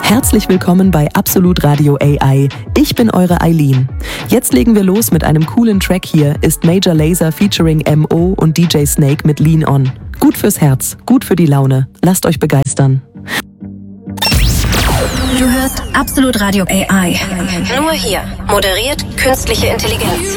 Herzlich willkommen bei Absolut Radio AI. Ich bin eure Eileen. Jetzt legen wir los mit einem coolen Track. Hier ist Major Lazer featuring MO und DJ Snake mit Lean On. Gut fürs Herz, gut für die Laune. Lasst euch begeistern. Du hörst Absolut Radio AI. Nur hier. Moderiert künstliche Intelligenz.